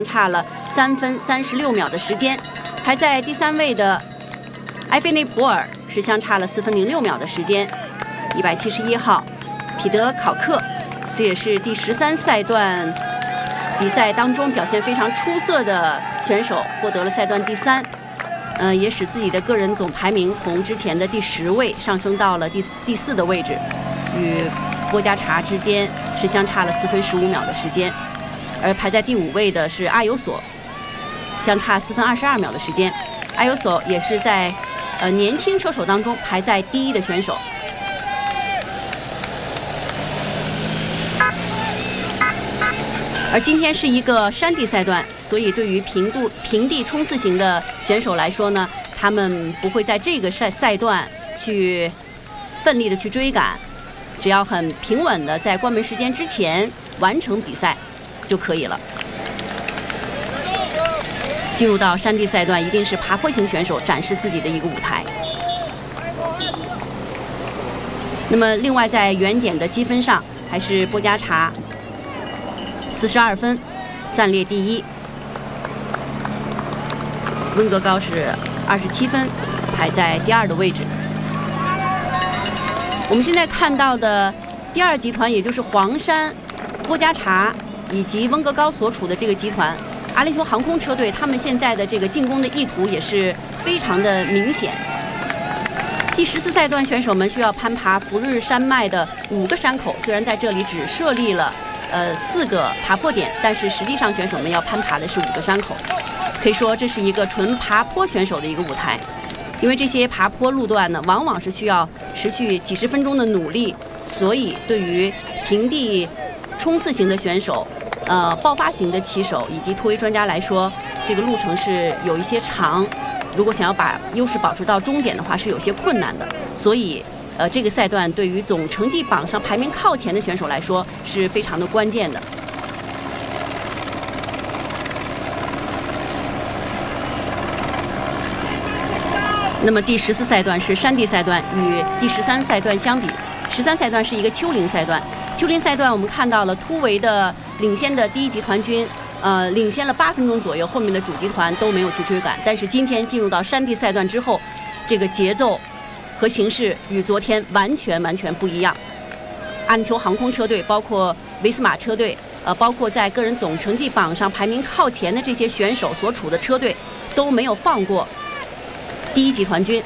差了3分36秒的时间。排在第3位的埃菲内普尔是相差了4分06秒的时间。171号彼得考克，这也是第13赛段比赛当中表现非常出色的选手，获得了赛段第3，也使自己的个人总排名从之前的第10位上升到了第4的位置，与波加查之间是相差了4分15秒的时间。而排在第5位的是阿尤索，相差4分22秒的时间。阿尤索也是在年轻车手当中排在第1的选手。而今天是一个山地赛段，所以对于平地冲刺型的选手来说呢，他们不会在这个赛段去奋力的去追赶，只要很平稳的在关门时间之前完成比赛就可以了。进入到山地赛段，一定是爬坡型选手展示自己的一个舞台。那么另外在原点的积分上，还是波加查42分暂列第1，温格高是27分排在第2的位置。我们现在看到的第2集团，也就是黄山、波加查以及温格高所处的这个集团，阿联酋航空车队，他们现在的这个进攻的意图也是非常的明显。第14赛段选手们需要攀爬福日山脉的5个山口，虽然在这里只设立了4个爬坡点，但是实际上选手们要攀爬的是5个山口，可以说这是一个纯爬坡选手的一个舞台。因为这些爬坡路段呢，往往是需要持续几十分钟的努力，所以对于平地冲刺型的选手、爆发型的骑手以及突围专家来说，这个路程是有一些长，如果想要把优势保持到终点的话，是有些困难的。所以这个赛段对于总成绩榜上排名靠前的选手来说是非常的关键的。那么第14赛段是山地赛段，与第13赛段相比，13赛段是一个丘陵赛段。丘陵赛段我们看到了突围的领先的第1集团军，领先了8分钟左右，后面的主集团都没有去追赶。但是今天进入到山地赛段之后，这个节奏和形势与昨天完全不一样。阿联酋航空车队，包括维斯马车队，包括在个人总成绩榜上排名靠前的这些选手所处的车队，都没有放过第1集团军。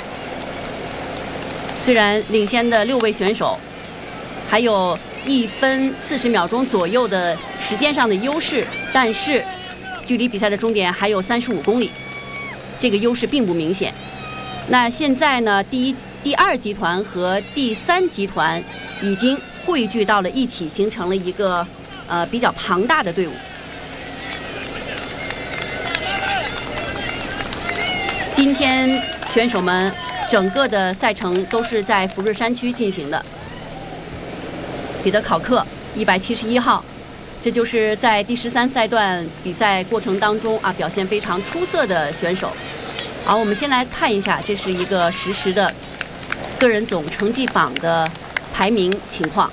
虽然领先的6位选手还有1分40秒钟左右的时间上的优势，但是距离比赛的终点还有35公里，这个优势并不明显。那现在呢，第2集团和第3集团已经汇聚到了一起，形成了一个比较庞大的队伍。今天选手们整个的赛程都是在福日山区进行的。彼得考克171号，这就是在第13赛段比赛过程当中表现非常出色的选手。好，我们先来看一下，这是一个实时的个人总成绩榜的排名情况。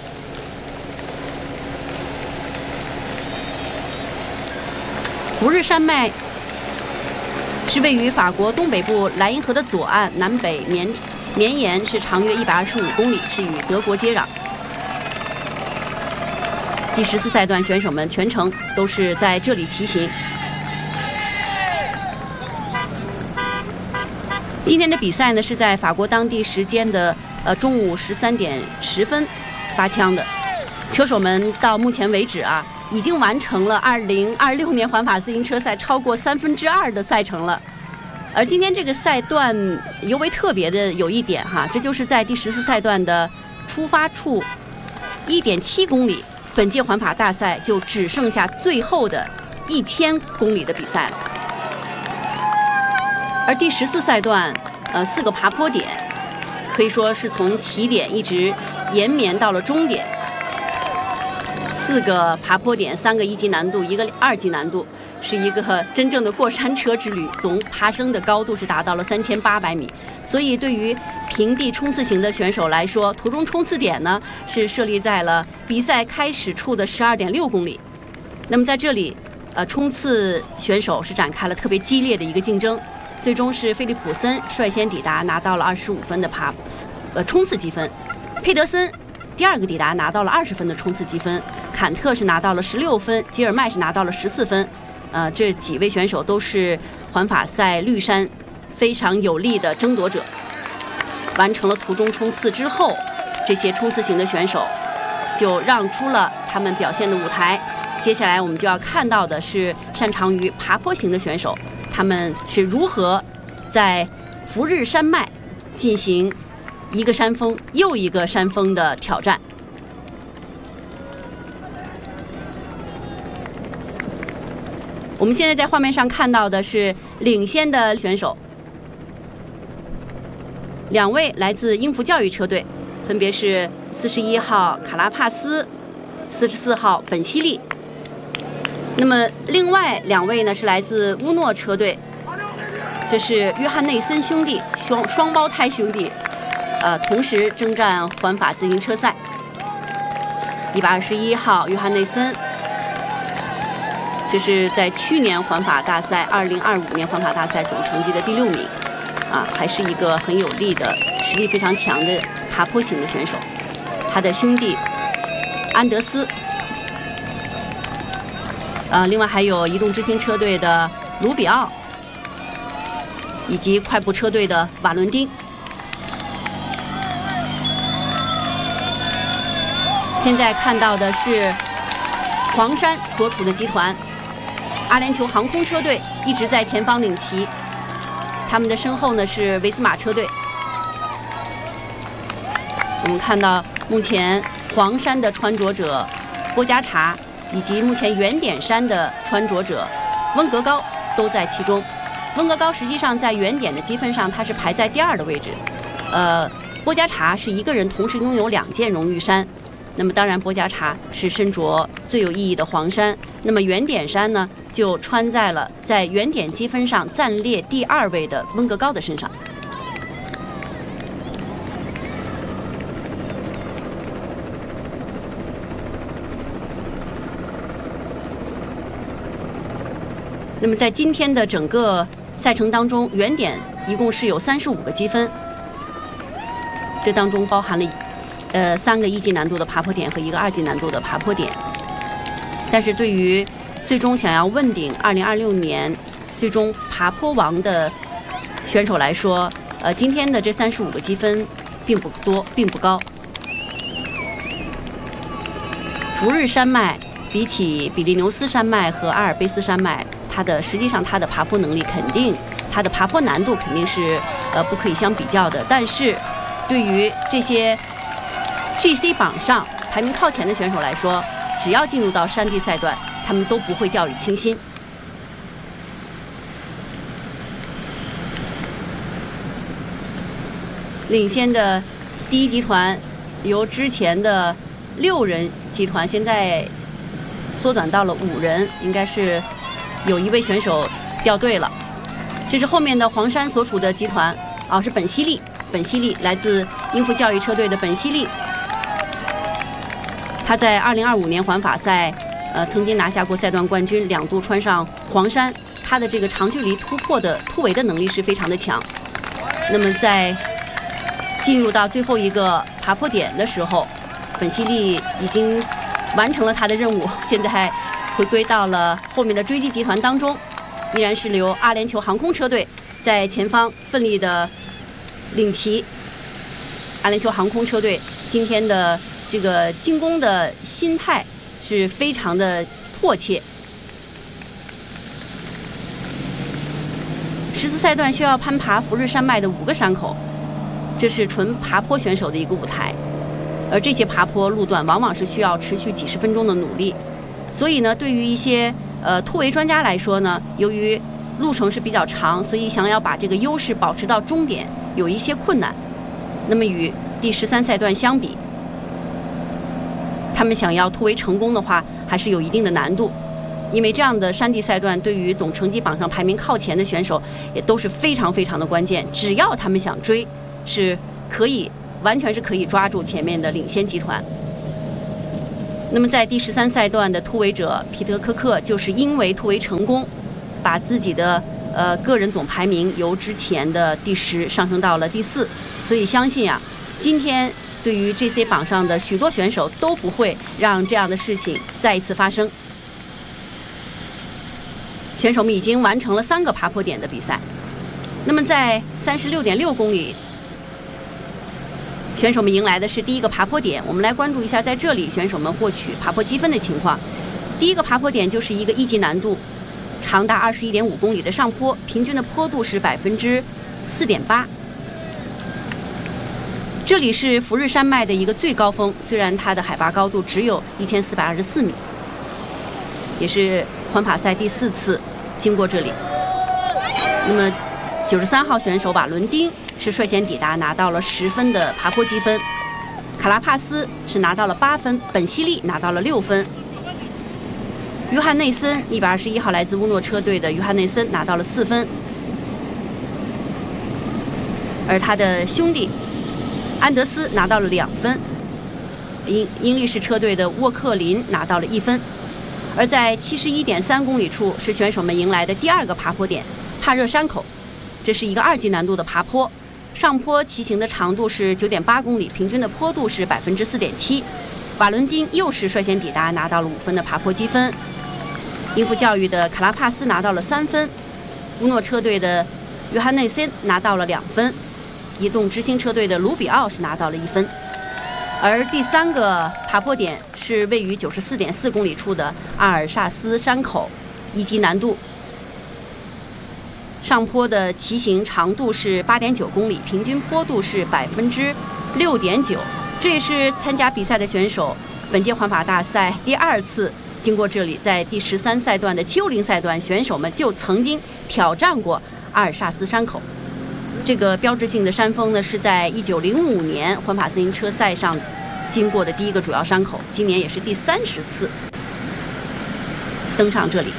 福日山脉是位于法国东北部莱茵河的左岸，南北绵延是长约125公里，是与德国接壤。第14赛段选手们全程都是在这里骑行。今天的比赛呢是在法国当地时间的中午13点10分发枪的。车手们到目前为止已经完成了2026年环法自行车赛超过2/3的赛程了。而今天这个赛段尤为特别的有一点这就是在第14赛段的出发处1.7公里，本届环法大赛就只剩下最后的1000公里的比赛了。而第14赛段4个爬坡点可以说是从起点一直延绵到了终点。4个爬坡点，3个1级难度，1个2级难度，是一个真正的过山车之旅，总爬升的高度是达到了3800米。所以对于平地冲刺型的选手来说，途中冲刺点呢是设立在了比赛开始处的12.6公里。那么在这里冲刺选手是展开了特别激烈的一个竞争，最终是菲利普森率先抵达，拿到了25分的冲刺积分，佩德森第二个抵达，拿到了20分的冲刺积分，坎特是拿到了16分，吉尔迈是拿到了14分。这几位选手都是环法赛绿衫非常有力的争夺者。完成了途中冲刺之后，这些冲刺型的选手就让出了他们表现的舞台。接下来我们就要看到的是擅长于爬坡型的选手，他们是如何在福日山脉进行一个山峰又一个山峰的挑战。我们现在在画面上看到的是领先的选手，两位来自英孚教育车队，分别是41号卡拉帕斯、44号本西利。那么另外两位呢是来自乌诺车队，这是约翰内森兄弟，双胞胎兄弟，同时征战环法自行车赛。121号约翰内森，这是在去年环法大赛2025年环法大赛总成绩的第6名，还是一个很有力的、实力非常强的爬坡型的选手。他的兄弟安德斯，另外还有移动之星车队的卢比奥，以及快步车队的瓦伦丁。现在看到的是黄山所处的集团，阿联酋航空车队一直在前方领旗，他们的身后呢是维斯马车队。我们看到目前黄山的穿着者波加查，以及目前原点山的穿着者温格高都在其中。温格高实际上在原点的积分上他是排在第2的位置，波加查是一个人同时拥有2件荣誉衫。那么当然波加查是身着最有意义的黄衫，那么原点衫呢就穿在了在原点积分上暂列第2位的温格高的身上。那么在今天的整个赛程当中，原点一共是有35个积分，这当中包含了3个1级难度的爬坡点和1个2级难度的爬坡点。但是对于最终想要问鼎2026年最终爬坡王的选手来说，今天的这35个积分并不多，并不高。福日山脉比起比利牛斯山脉和阿尔卑斯山脉，实际上它的爬坡能力肯定，它的爬坡难度肯定是不可以相比较的。但是对于这些 GC 榜上排名靠前的选手来说，只要进入到山地赛段，他们都不会掉以轻心。领先的第1集团由之前的6人集团现在缩短到了5人，应该是有1位选手掉队了。这是后面的黄山所处的集团，是本西利，本西利来自英孚教育车队的本西利。 他在2025年环法赛，曾经拿下过赛段冠军，2度穿上黄山。他的这个长距离突围的能力是非常的强。那么在进入到最后一个爬坡点的时候，本西利已经完成了他的任务，现在回归到了后面的追击集团当中，依然是由阿联酋航空车队在前方奋力的领旗。阿联酋航空车队今天的 这个进攻的心态是非常的迫切。14赛段需要攀爬福日山脉的5个山口，这是纯爬坡选手的一个舞台。而这些爬坡路段往往是需要持续几10分钟的努力，所以呢，对于一些突围专家来说呢，由于路程是比较长，所以想要把这个优势保持到终点有一些困难。那么与第13赛段相比， 他们想要突围成功的话，还是有一定的难度，因为这样的山地赛段对于总成绩榜上排名靠前的选手也都是非常非常的关键。只要他们想追，是可以完全是可以抓住前面的领先集团。 那么在第13赛段的突围者皮特科克，就是因为突围成功，把自己的个人总排名由之前的第10上升到了第4，所以相信啊，今天对于 GC 榜上的许多选手都不会让这样的事情再一次发生。选手们已经完成了3个爬坡点的比赛。那么在36.6公里，选手们迎来的是第一个爬坡点。我们来关注一下在这里选手们获取爬坡积分的情况。第一个爬坡点就是一个1级难度，长达21.5公里的上坡，平均的坡度是4.8%。这里是福日山脉的一个最高峰，虽然它的海拔高度只有1424米，也是环法赛第4次经过这里。那么93号选手瓦伦丁是率先抵达，拿到了10分的爬坡积分。卡拉帕斯是拿到了8分，本西利拿到了6分。约翰内森121号来自乌诺车队的约翰内森拿到了4分，而他的兄弟安德斯拿到了2分。英力士车队的沃克林拿到了1分。而在71.3公里处是选手们迎来的第2个爬坡点帕热山口，这是一个2级难度的爬坡，上坡骑行的长度是9.8公里，平均的坡度是4.7%。瓦伦丁又是率先抵达，拿到了5分的爬坡积分。英孚教育的卡拉帕斯拿到了3分，乌诺车队的约翰内森拿到了2分，移动之星车队的卢比奥是拿到了1分。而第3个爬坡点是位于94.4公里处的阿尔萨斯山口，1级难度，上坡的骑行长度是8.9公里，平均坡度是6.9%。这也是参加比赛的选手本届环法大赛第2次经过这里。在第13赛段的750赛段，选手们就曾经挑战过阿尔萨斯山口。这个标志性的山峰呢，是在1905年环法自行车赛上经过的第1个主要山口，今年也是第30次登上这里。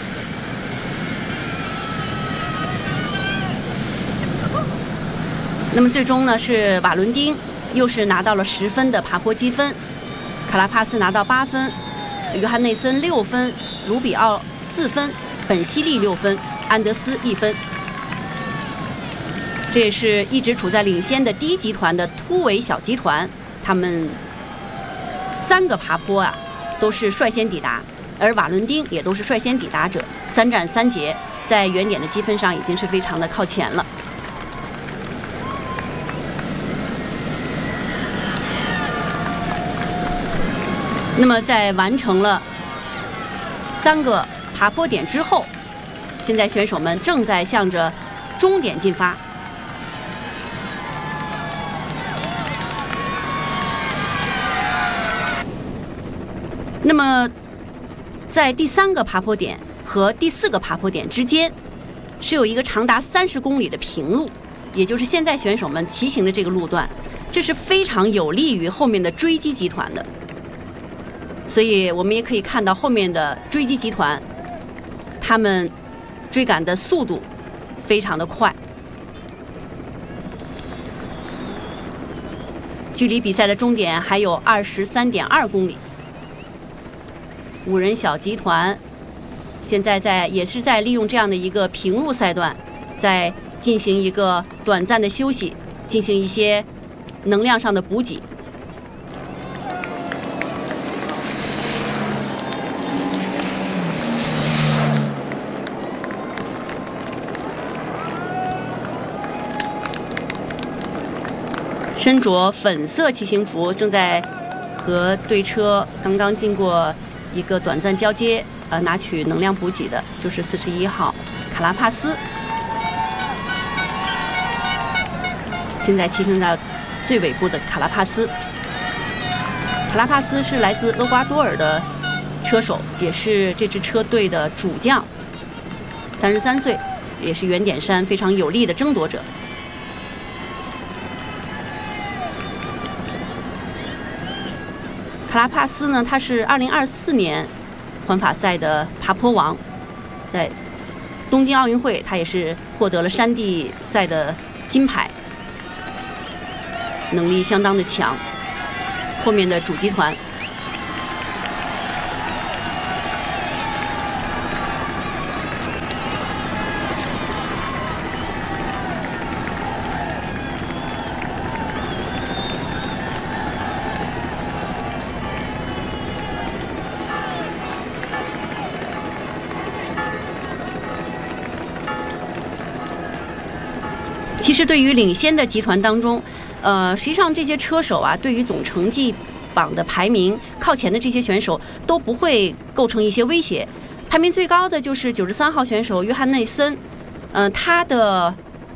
那么最终呢，是瓦伦丁又是拿到了10分的爬坡积分，卡拉帕斯拿到8分，约翰内森6分，卢比奥4分，本西利6分，安德斯1分。这也是一直处在领先的第1集团的突围小集团，他们3个爬坡啊都是率先抵达，而瓦伦丁也都是率先抵达者，3战3捷，在原点的积分上已经是非常的靠前了。那么在完成了3个爬坡点之后，现在选手们正在向着终点进发。那么在第3个爬坡点和第4个爬坡点之间是有一个长达30公里的平路，也就是现在选手们骑行的这个路段，这是非常有利于后面的追击集团的。所以我们也可以看到后面的追击集团，他们追赶的速度非常的快。距离比赛的终点还有23.2公里。5人小集团现在也是在利用这样的一个平路赛段，在进行一个短暂的休息，进行一些能量上的补给。身着粉色骑行服，正在和队车刚刚经过一个短暂交接，拿取能量补给的，就是41号卡拉帕斯。现在骑乘到最尾部的卡拉帕斯。卡拉帕斯是来自厄瓜多尔的车手，也是这支车队的主将，33岁，也是原点山非常有力的争夺者。卡拉帕斯呢，他是2024年环法赛的爬坡王，在东京奥运会他也是获得了山地赛的金牌，能力相当的强。后面的主集团其实对于领先的集团当中，实际上这些车手啊，对于总成绩榜的排名靠前的这些选手都不会构成一些威胁。排名最高的就是93号选手约翰内森，他的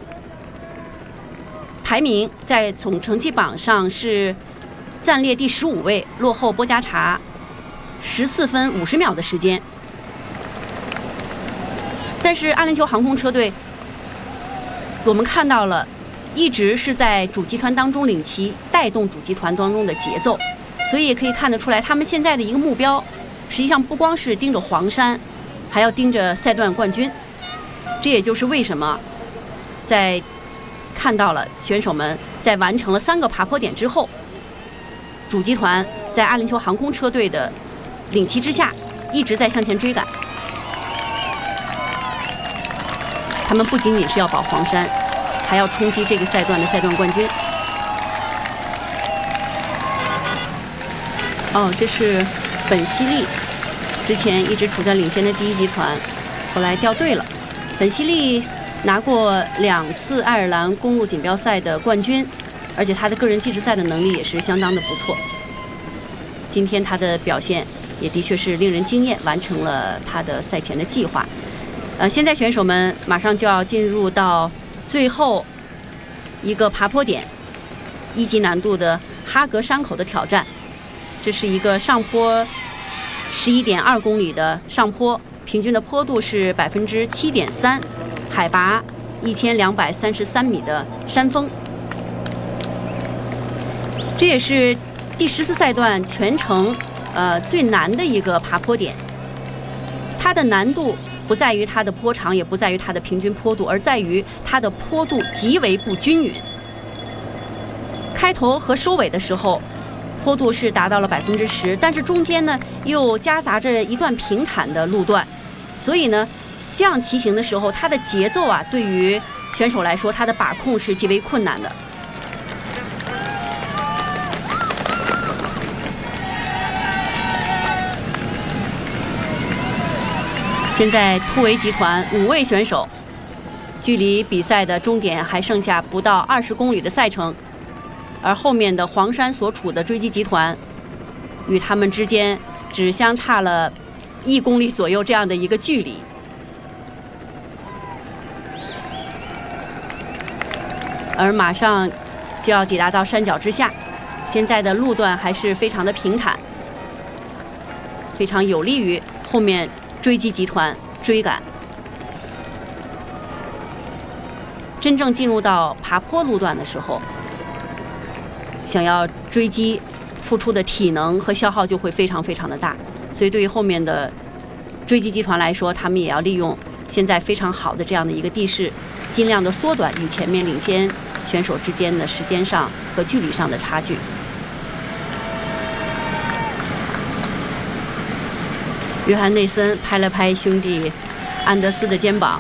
排名在总成绩榜上是暂列第15位，落后波加查14分50秒的时间。但是阿联酋航空车队，我们看到了，一直是在主集团当中领旗，带动主集团当中的节奏，所以也可以看得出来，他们现在的一个目标，实际上不光是盯着黄山，还要盯着赛段冠军。这也就是为什么在看到了选手们在完成了3个爬坡点之后，主集团在阿联酋航空车队的领旗之下，一直在向前追赶。他们不仅仅是要保黄山，还要冲击这个赛段的赛段冠军。这是本希利，之前一直处在领先的第1集团，后来掉队了。本希利拿过2次爱尔兰公路锦标赛的冠军，而且他的个人计时赛的能力也是相当的不错。今天他的表现也的确是令人惊艳，完成了他的赛前的计划。现在选手们马上就要进入到最后一个爬坡点，1级难度的哈格山口的挑战。这是一个上坡11.2公里的上坡，平均的坡度是7.3%，海拔1233米的山峰。这也是第14赛段全程最难的一个爬坡点。它的难度不在于它的坡长，也不在于它的平均坡度，而在于它的坡度极为不均匀。开头和收尾的时候，坡度是达到了10%，但是中间呢又夹杂着一段平坦的路段，所以呢，这样骑行的时候，它的节奏啊，对于选手来说，它的把控是极为困难的。现在突围集团5位选手，距离比赛的终点还剩下不到20公里的赛程，而后面的黄山所处的追击集团，与他们之间只相差了1公里左右这样的一个距离。而马上就要抵达到山脚之下，现在的路段还是非常的平坦，非常有利于后面追击集团追赶。真正进入到爬坡路段的时候，想要追击，付出的体能和消耗就会非常非常的大。所以对于后面的追击集团来说，他们也要利用现在非常好的这样的一个地势，尽量的缩短与前面领先选手之间的时间上和距离上的差距。约翰内森拍了拍兄弟安德斯的肩膀。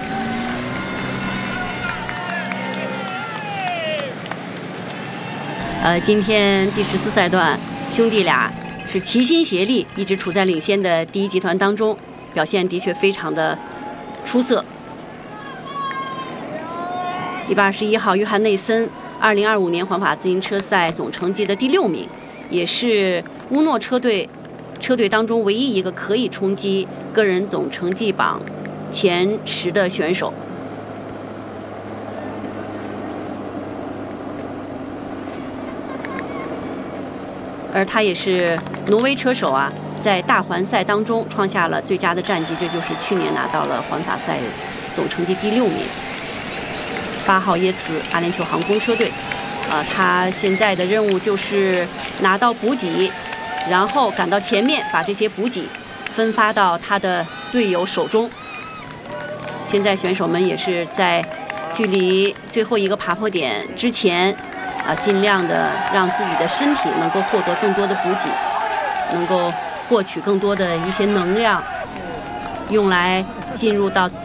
今天第14赛段，兄弟俩是齐心协力，一直处在领先的第1集团当中，表现的确非常的出色。121号约翰内森，2025年环法自行车赛总成绩的第6名，也是乌诺车队当中唯一一个可以冲击个人总成绩榜前10的选手。而他也是挪威车手啊，在大环赛当中创下了最佳的战绩，这就是去年拿到了环法赛总成绩第6名。8号耶茨，阿联酋航空车队，他现在的任务就是拿到补给，然后赶到前面，把这些补给分发到他的队友手中。现在选手们也是在距离最后一个爬坡点之前，尽量的让自己的身体能够获得更多的补给，能够获取更多的一些能量，用来进入到